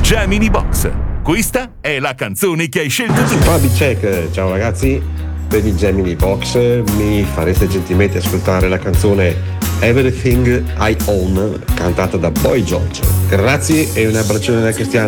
Gemini Box. Questa è la canzone che hai scelto tu. Fabi Check, ciao ragazzi, per il Gemini Box mi fareste gentilmente ascoltare la canzone Everything I Own cantata da Boy George. Grazie e un abbraccione da Cristiano.